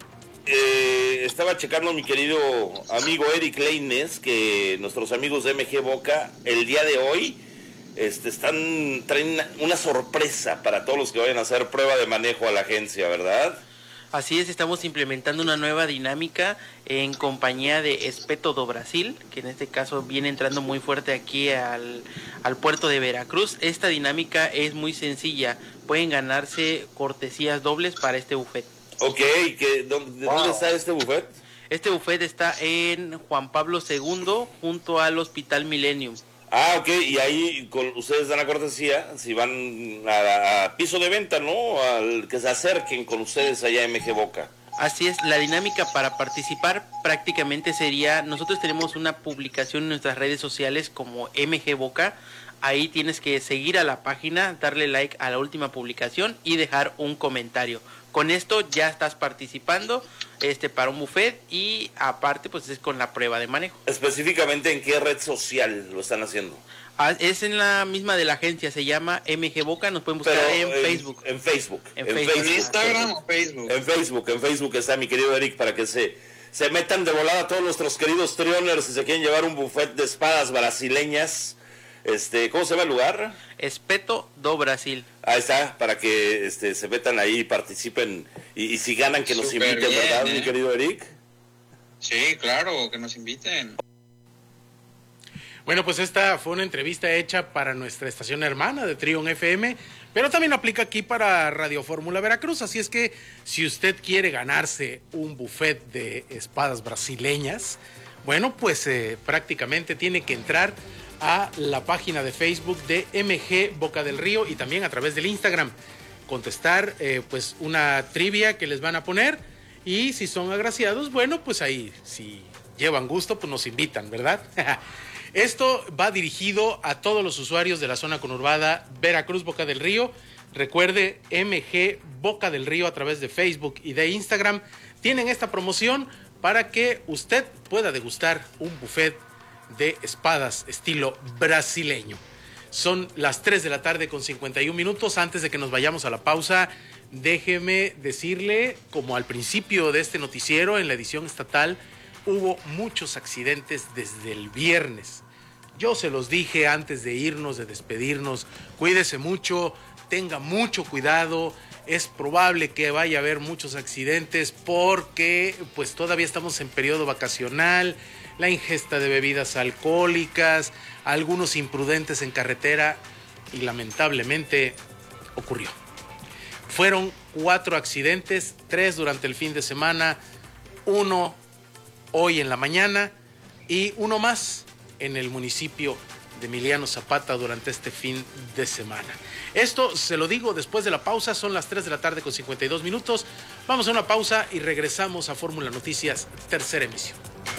Eh, estaba checando, mi querido amigo Eric Leines, que nuestros amigos de M G Boca el día de hoy este, están traen una, una sorpresa para todos los que vayan a hacer prueba de manejo a la agencia, ¿verdad? Así es, estamos implementando una nueva dinámica en compañía de Espeto do Brasil, que en este caso viene entrando muy fuerte aquí al, al puerto de Veracruz. Esta dinámica es muy sencilla, pueden ganarse cortesías dobles para este buffet. Ok, ¿de dónde wow. está este buffet? Este buffet está en Juan Pablo segundo, junto al Hospital Millennium. Ah, ok, y ahí con, ustedes dan la cortesía, si van a, a piso de venta, ¿no? Al que se acerquen con ustedes allá en M G Boca. Así es, la dinámica para participar prácticamente sería, nosotros tenemos una publicación en nuestras redes sociales como M G Boca. Ahí tienes que seguir a la página, darle like a la última publicación y dejar un comentario. Con esto ya estás participando este, para un buffet y aparte pues es con la prueba de manejo. ¿Específicamente en qué red social lo están haciendo? Ah, es en la misma de la agencia, se llama M G Boca, nos pueden buscar en, en Facebook. En Facebook. En, en Facebook. Facebook. ¿En Instagram o Facebook? En Facebook, en Facebook está mi querido Eric para que se, se metan de volada todos nuestros queridos trioners si se quieren llevar un buffet de espadas brasileñas. Este, ¿cómo se llama el lugar? Espeto do Brasil. Ahí está, para que este, se metan ahí y participen y, y si ganan que nos Super inviten, bien, ¿verdad, eh? mi querido Eric? Sí, claro, que nos inviten. Bueno, pues esta fue una entrevista hecha para nuestra estación hermana de Trion F M, pero también aplica aquí para Radio Fórmula Veracruz, así es que si usted quiere ganarse un buffet de espadas brasileñas, bueno, pues eh, prácticamente tiene que entrar a la página de Facebook de M G Boca del Río y también a través del Instagram. Contestar eh, pues una trivia que les van a poner y si son agraciados, bueno, pues ahí, si llevan gusto, pues nos invitan, ¿verdad? Esto va dirigido a todos los usuarios de la zona conurbada Veracruz Boca del Río. Recuerde, M G Boca del Río a través de Facebook y de Instagram tienen esta promoción para que usted pueda degustar un buffet de espadas estilo brasileño. Son las tres de la tarde con cincuenta y un minutos. Antes de que nos vayamos a la pausa, déjeme decirle, como al principio de este noticiero, en la edición estatal, hubo muchos accidentes desde el viernes. Yo se los dije antes de irnos, de despedirnos, cuídese mucho, tenga mucho cuidado. Es probable que vaya a haber muchos accidentes porque pues todavía estamos en periodo vacacional. La ingesta de bebidas alcohólicas, algunos imprudentes en carretera. y lamentablemente ocurrió. Fueron cuatro accidentes, tres durante el fin de semana, uno hoy en la mañana y uno más en el municipio de Emiliano Zapata durante este fin de semana. Esto se lo digo después de la pausa, son las tres de la tarde con cincuenta y dos minutos. Vamos a una pausa y regresamos a Fórmula Noticias, tercera emisión.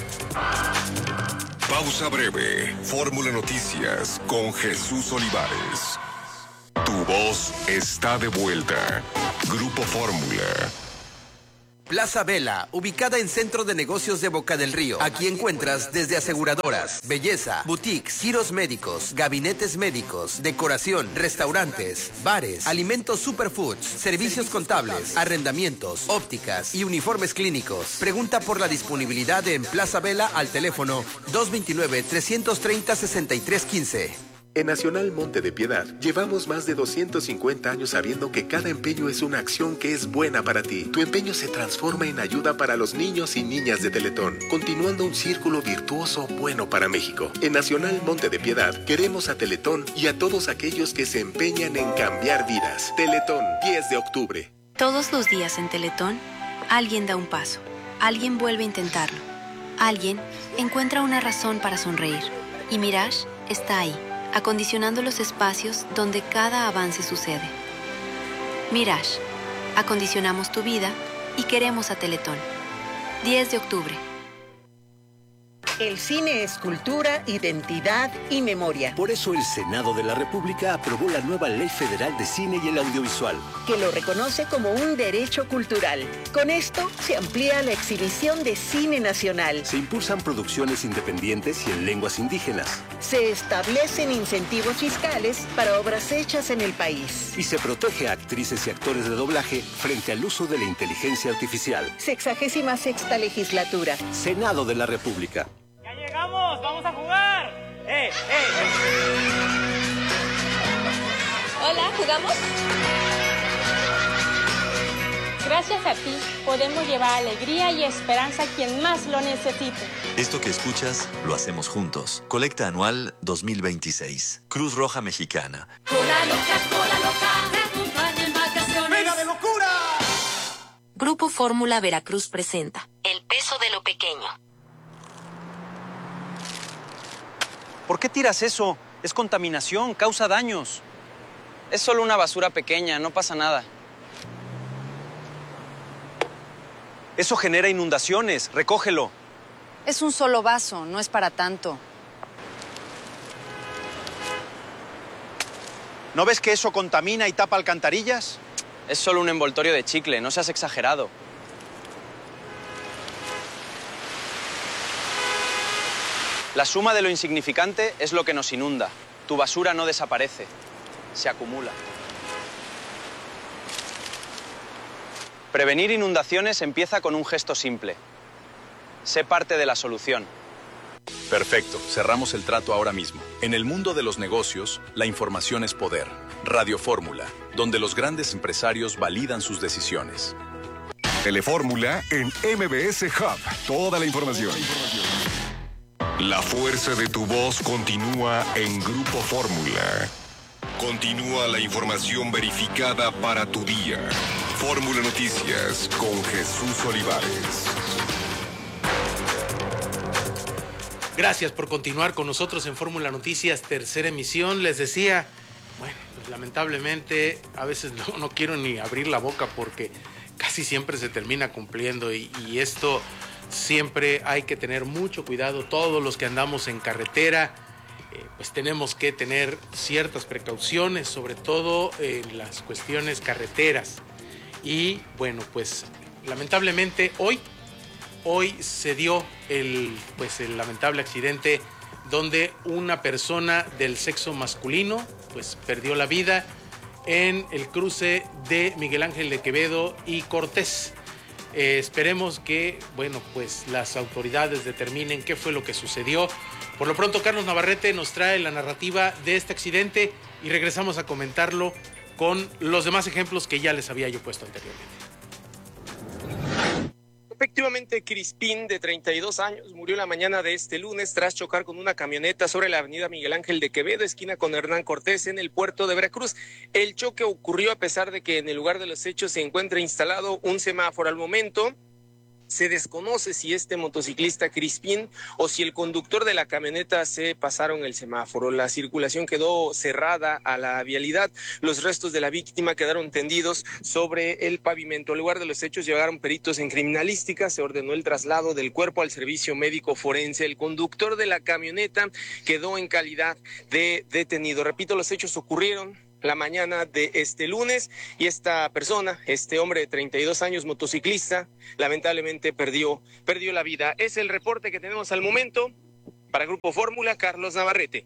Pausa breve. Fórmula Noticias con Jesús Olivares. Tu voz está de vuelta. Grupo Fórmula. Plaza Vela, ubicada en Centro de Negocios de Boca del Río. Aquí encuentras desde aseguradoras, belleza, boutiques, giros médicos, gabinetes médicos, decoración, restaurantes, bares, alimentos superfoods, servicios contables, arrendamientos, ópticas y uniformes clínicos. Pregunta por la disponibilidad en Plaza Vela al teléfono dos dos nueve, tres tres cero, seis tres uno cinco. En Nacional Monte de Piedad, llevamos más de doscientos cincuenta años sabiendo que cada empeño es una acción que es buena para ti. Tu empeño se transforma en ayuda para los niños y niñas de Teletón, continuando un círculo virtuoso bueno para México. En Nacional Monte de Piedad, queremos a Teletón y a todos aquellos que se empeñan en cambiar vidas. Teletón, diez de octubre. Todos los días en Teletón, alguien da un paso, alguien vuelve a intentarlo, alguien encuentra una razón para sonreír. Y Mirage está ahí, acondicionando los espacios donde cada avance sucede. Mirage, acondicionamos tu vida y queremos a Teletón. diez de octubre. El cine es cultura, identidad y memoria. Por eso el Senado de la República aprobó la nueva Ley Federal de Cine y el Audiovisual, que lo reconoce como un derecho cultural. Con esto se amplía la exhibición de cine nacional. Se impulsan producciones independientes y en lenguas indígenas. Se establecen incentivos fiscales para obras hechas en el país. Y se protege a actrices y actores de doblaje frente al uso de la inteligencia artificial. Sexagésima sexta legislatura. Senado de la República. ¡Llegamos! ¡Vamos a jugar! ¡Eh, eh! Hola, ¿jugamos? Gracias a ti, podemos llevar alegría y esperanza a quien más lo necesite. Esto que escuchas, lo hacemos juntos. Colecta anual dos mil veintiséis. Cruz Roja Mexicana. Cola loca, cola loca, te acompaña en vacaciones. ¡Venga de locura! Grupo Fórmula Veracruz presenta El peso de lo pequeño. ¿Por qué tiras eso? Es contaminación, causa daños. Es solo una basura pequeña, no pasa nada. Eso genera inundaciones, recógelo. Es un solo vaso, no es para tanto. ¿No ves que eso contamina y tapa alcantarillas? Es solo un envoltorio de chicle, no seas exagerado. La suma de lo insignificante es lo que nos inunda. Tu basura no desaparece, se acumula. Prevenir inundaciones empieza con un gesto simple. Sé parte de la solución. Perfecto, cerramos el trato ahora mismo. En el mundo de los negocios, la información es poder. Radio Fórmula, donde los grandes empresarios validan sus decisiones. Telefórmula en M B S Hub. Toda la información. La fuerza de tu voz continúa en Grupo Fórmula. Continúa la información verificada para tu día. Fórmula Noticias con Jesús Olivares. Gracias por continuar con nosotros en Fórmula Noticias, tercera emisión. Les decía, bueno, pues lamentablemente a veces no, no quiero ni abrir la boca porque casi siempre se termina cumpliendo y, y esto siempre hay que tener mucho cuidado. Todos los que andamos en carretera, eh, pues tenemos que tener ciertas precauciones, sobre todo en las cuestiones carreteras. Y bueno, pues lamentablemente hoy, hoy se dio el, pues, el lamentable accidente donde una persona del sexo masculino pues perdió la vida en el cruce de Miguel Ángel de Quevedo y Cortés. Eh, esperemos que, bueno, pues las autoridades determinen qué fue lo que sucedió. Por lo pronto, Carlos Navarrete nos trae la narrativa de este accidente y regresamos a comentarlo con los demás ejemplos que ya les había yo puesto anteriormente. Efectivamente, Crispín, de treinta y dos años, murió la mañana de este lunes tras chocar con una camioneta sobre la avenida Miguel Ángel de Quevedo, esquina con Hernán Cortés, en el puerto de Veracruz. El choque ocurrió a pesar de que en el lugar de los hechos se encuentra instalado un semáforo. Al momento se desconoce si este motociclista Crispín o si el conductor de la camioneta se pasaron el semáforo. La circulación quedó cerrada a la vialidad. Los restos de la víctima quedaron tendidos sobre el pavimento. Al lugar de los hechos llegaron peritos en criminalística. Se ordenó el traslado del cuerpo al servicio médico forense. El conductor de la camioneta quedó en calidad de detenido. Repito, los hechos ocurrieron la mañana de este lunes y esta persona, este hombre de treinta y dos años, motociclista, lamentablemente perdió, perdió la vida. Es el reporte que tenemos al momento. Para Grupo Fórmula, Carlos Navarrete.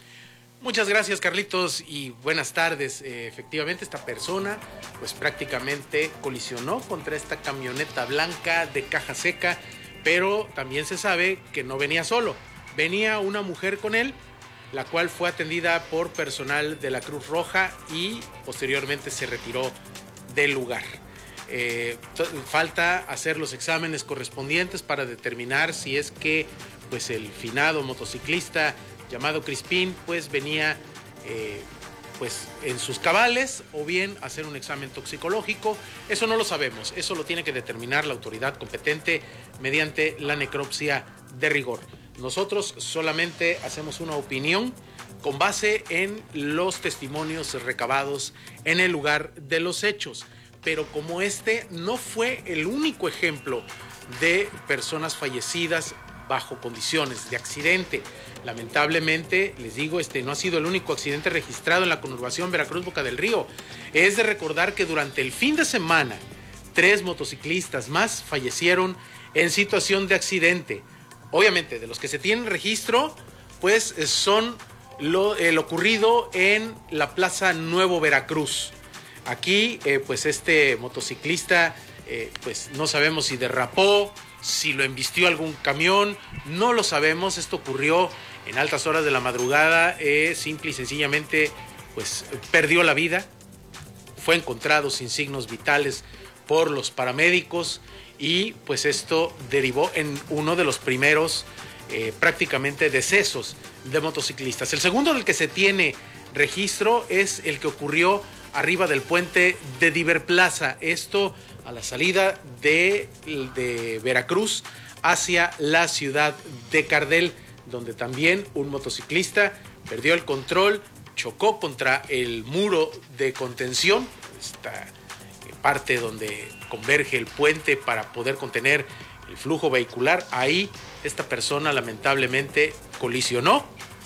Muchas gracias, Carlitos, y buenas tardes. Eh, efectivamente, esta persona pues prácticamente colisionó contra esta camioneta blanca de caja seca, pero también se sabe que no venía solo. Venía una mujer con él, la cual fue atendida por personal de la Cruz Roja y posteriormente se retiró del lugar. Eh, falta hacer los exámenes correspondientes para determinar si es que pues, el finado motociclista llamado Crispín pues, venía eh, pues, en sus cabales o bien hacer un examen toxicológico. Eso no lo sabemos, eso lo tiene que determinar la autoridad competente mediante la necropsia de rigor. Nosotros solamente hacemos una opinión con base en los testimonios recabados en el lugar de los hechos. Pero como este no fue el único ejemplo de personas fallecidas bajo condiciones de accidente. Lamentablemente, les digo, este no ha sido el único accidente registrado en la conurbación Veracruz-Boca del Río. Es de recordar que durante el fin de semana, tres motociclistas más fallecieron en situación de accidente. Obviamente, de los que se tienen registro, pues son lo, el ocurrido en la Plaza Nuevo Veracruz. Aquí, eh, pues este motociclista, eh, pues no sabemos si derrapó, si lo embistió algún camión, no lo sabemos. Esto ocurrió en altas horas de la madrugada, eh, simple y sencillamente, pues perdió la vida. Fue encontrado sin signos vitales por los paramédicos. Y pues esto derivó en uno de los primeros eh, prácticamente decesos de motociclistas. El segundo del que se tiene registro es el que ocurrió arriba del puente de Diver Plaza. Esto a la salida de, de Veracruz hacia la ciudad de Cardel, donde también un motociclista perdió el control, chocó contra el muro de contención, esta parte donde converge el puente para poder contener el flujo vehicular. Ahí esta persona lamentablemente colisionó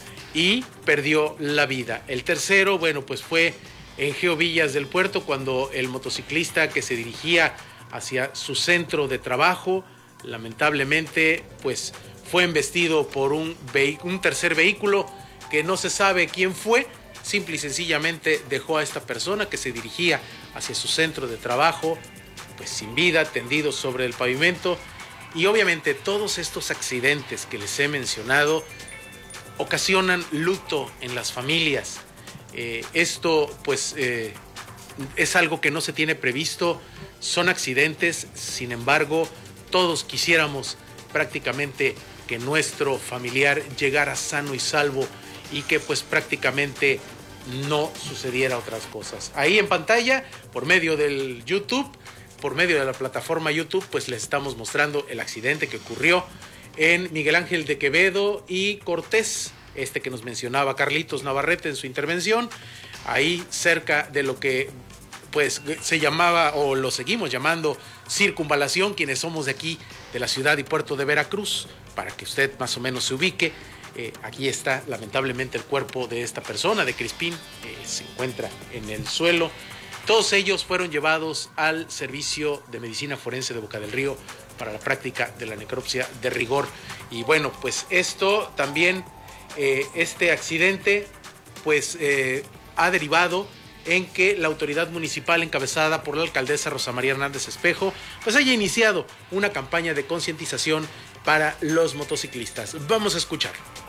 y perdió la vida. El tercero, bueno, pues fue en Geovillas del Puerto, cuando el motociclista que se dirigía hacia su centro de trabajo, lamentablemente pues fue embestido por un, vehi- un tercer vehículo que no se sabe quién fue. Simple y sencillamente dejó a esta persona que se dirigía hacia su centro de trabajo, pues sin vida, tendido sobre el pavimento. Y obviamente todos estos accidentes que les he mencionado ocasionan luto en las familias. Eh, esto pues eh, es algo que no se tiene previsto, son accidentes, sin embargo, todos quisiéramos prácticamente que nuestro familiar llegara sano y salvo y que pues prácticamente no sucediera otras cosas. Ahí en pantalla, por medio del YouTube, por medio de la plataforma YouTube, pues les estamos mostrando el accidente que ocurrió en Miguel Ángel de Quevedo y Cortés, este que nos mencionaba Carlitos Navarrete en su intervención, ahí cerca de lo que pues se llamaba o lo seguimos llamando circunvalación, quienes somos de aquí, de la ciudad y puerto de Veracruz, para que usted más o menos se ubique. Eh, aquí está lamentablemente el cuerpo de esta persona, de Crispín, eh, se encuentra en el suelo. Todos ellos fueron llevados al servicio de medicina forense de Boca del Río para la práctica de la necropsia de rigor. Y bueno, pues esto también, eh, este accidente, pues eh, ha derivado en que la autoridad municipal encabezada por la alcaldesa Rosa María Hernández Espejo, pues haya iniciado una campaña de concientización para los motociclistas. Vamos a escuchar.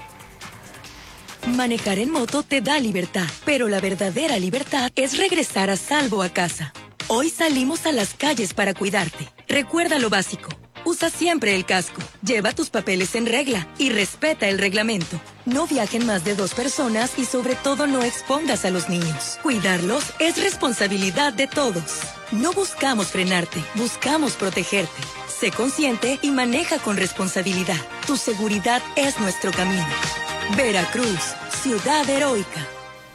Manejar en moto te da libertad, pero la verdadera libertad es regresar a salvo a casa. Hoy salimos a las calles para cuidarte. Recuerda lo básico. Usa siempre el casco, lleva tus papeles en regla y respeta el reglamento. No viajen más de dos personas y sobre todo no expongas a los niños. Cuidarlos es responsabilidad de todos. No buscamos frenarte, buscamos protegerte. Sé consciente y maneja con responsabilidad. Tu seguridad es nuestro camino. Veracruz, ciudad heroica.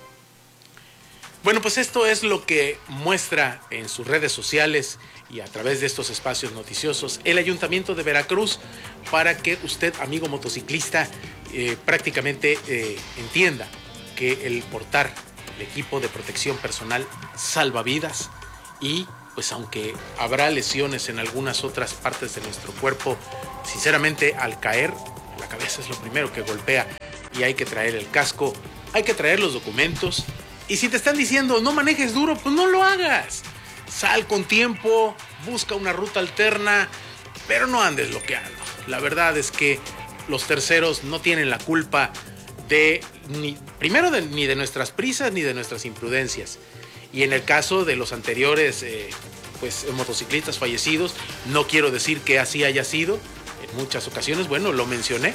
Bueno, pues esto es lo que muestra en sus redes sociales y a través de estos espacios noticiosos el Ayuntamiento de Veracruz para que usted, amigo motociclista, eh, prácticamente eh, entienda que el portar el equipo de protección personal salva vidas y pues aunque habrá lesiones en algunas otras partes de nuestro cuerpo, sinceramente al caer la cabeza es lo primero que golpea y hay que traer el casco, hay que traer los documentos. Y si te están diciendo no manejes duro, pues no lo hagas. Sal con tiempo, busca una ruta alterna, pero no andes bloqueando. La verdad es que los terceros no tienen la culpa de, ni, primero, de, ni de nuestras prisas ni de nuestras imprudencias. Y en el caso de los anteriores eh, pues, motociclistas fallecidos, no quiero decir que así haya sido. En muchas ocasiones, bueno, lo mencioné,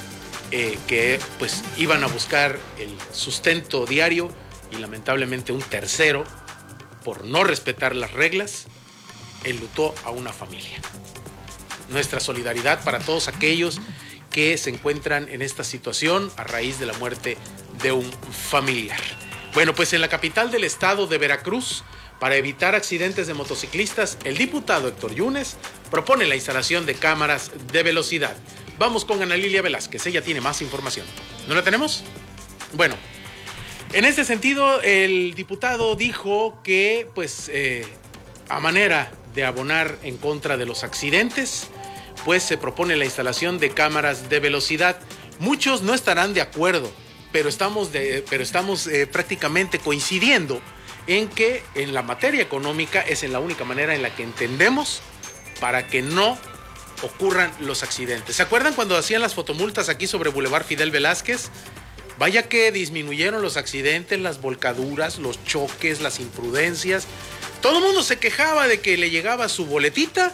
eh, que pues iban a buscar el sustento diario y lamentablemente un tercero, por no respetar las reglas, enlutó a una familia. Nuestra solidaridad para todos aquellos que se encuentran en esta situación a raíz de la muerte de un familiar. Bueno, pues en la capital del estado de Veracruz, para evitar accidentes de motociclistas, el diputado Héctor Yunes propone la instalación de cámaras de velocidad. Vamos con Ana Lilia Velázquez, ella tiene más información. ¿No la tenemos? Bueno, en este sentido, el diputado dijo que, pues, eh, a manera de abonar en contra de los accidentes, pues se propone la instalación de cámaras de velocidad. Muchos no estarán de acuerdo, pero estamos, de, pero estamos eh, prácticamente coincidiendo en que en la materia económica es en la única manera en la que entendemos para que no ocurran los accidentes. ¿Se acuerdan cuando hacían las fotomultas aquí sobre Boulevard Fidel Velázquez? Vaya que disminuyeron los accidentes, las volcaduras, los choques, las imprudencias. Todo el mundo se quejaba de que le llegaba su boletita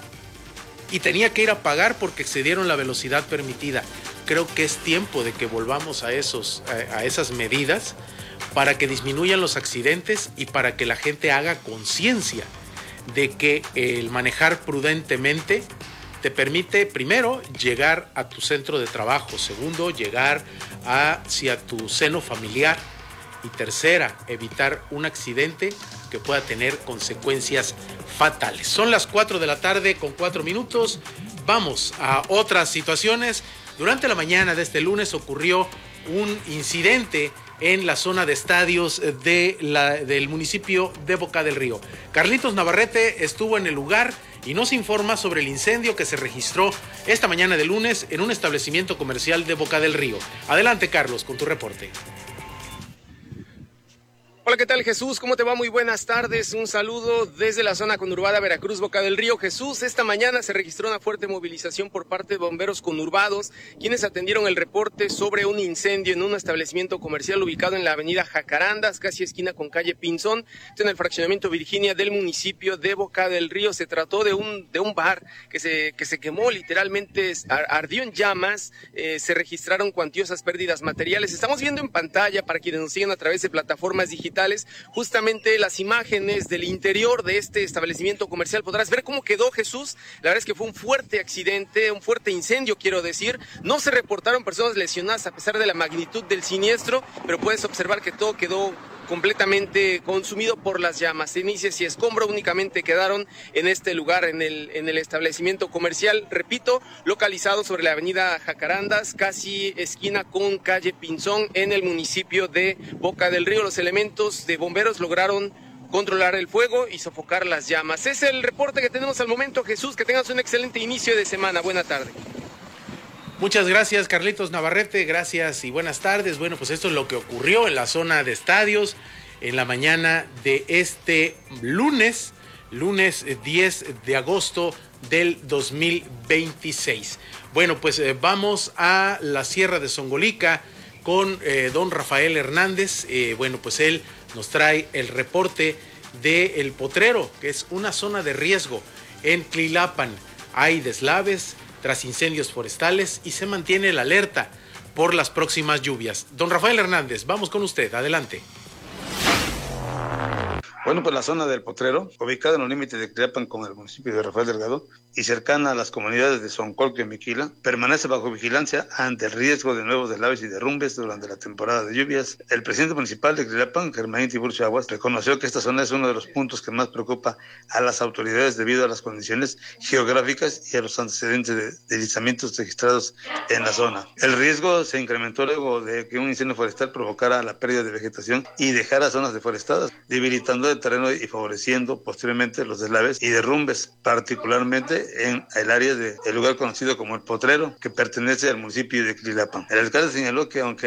y tenía que ir a pagar porque excedieron la velocidad permitida. Creo que es tiempo de que volvamos a, esos, a, a esas medidas para que disminuyan los accidentes y para que la gente haga conciencia de que el manejar prudentemente te permite, primero, llegar a tu centro de trabajo, segundo, llegar hacia tu seno familiar y tercera, evitar un accidente que pueda tener consecuencias fatales. Son las cuatro de la tarde con cuatro minutos. Vamos a otras situaciones. Durante la mañana de este lunes ocurrió un incidente en la zona de estadios de la, del municipio de Boca del Río. Carlitos Navarrete estuvo en el lugar y nos informa sobre el incendio que se registró esta mañana de lunes en un establecimiento comercial de Boca del Río. Adelante, Carlos, con tu reporte. Hola, ¿qué tal, Jesús? ¿Cómo te va? Muy buenas tardes. Un saludo desde la zona conurbada Veracruz, Boca del Río. Jesús, esta mañana se registró una fuerte movilización por parte de bomberos conurbados, quienes atendieron el reporte sobre un incendio en un establecimiento comercial ubicado en la avenida Jacarandas, casi esquina con calle Pinzón, en el fraccionamiento Virginia del municipio de Boca del Río. Se trató de un, de un bar que se, que se quemó, literalmente ardió en llamas, eh, se registraron cuantiosas pérdidas materiales. Estamos viendo en pantalla, para quienes nos siguen a través de plataformas digitales, justamente las imágenes del interior de este establecimiento comercial. Podrás ver cómo quedó, Jesús. La verdad es que fue un fuerte accidente, un fuerte incendio, quiero decir. No se reportaron personas lesionadas a pesar de la magnitud del siniestro, pero puedes observar que todo quedó completamente consumido por las llamas. Cenizas y escombro únicamente quedaron en este lugar, en el, en el establecimiento comercial, repito, localizado sobre la avenida Jacarandas, casi esquina con calle Pinzón, en el municipio de Boca del Río. Los elementos de bomberos lograron controlar el fuego y sofocar las llamas. Es el reporte que tenemos al momento, Jesús. Que tengas un excelente inicio de semana. Buena tarde. Muchas gracias, Carlitos Navarrete, gracias y buenas tardes. Bueno, pues esto es lo que ocurrió en la zona de estadios en la mañana de este lunes, lunes diez de agosto del dos mil veintiséis. Bueno, pues eh, vamos a la Sierra de Zongolica con eh, don Rafael Hernández. Eh, bueno, pues él nos trae el reporte de El Potrero, que es una zona de riesgo en Tlilapan. hay deslaves tras incendios forestales y se mantiene la alerta por las próximas lluvias. Don Rafael Hernández, vamos con usted, adelante. Bueno, pues la zona del Potrero, ubicada en los límites de Tliapan con el municipio de Rafael Delgado y cercana a las comunidades de Soncolco y Miquila, permanece bajo vigilancia ante el riesgo de nuevos deslaves y derrumbes durante la temporada de lluvias. El presidente municipal de Tliapan, Germain Tiburcio Aguas, reconoció que esta zona es uno de los puntos que más preocupa a las autoridades debido a las condiciones geográficas y a los antecedentes de deslizamientos registrados en la zona. El riesgo se incrementó luego de que un incendio forestal provocara la pérdida de vegetación y dejara zonas deforestadas, debilitando el terreno y favoreciendo posteriormente los deslaves y derrumbes, particularmente en el área del lugar conocido como El Potrero, que pertenece al municipio de Tliapan. El alcalde señaló que aunque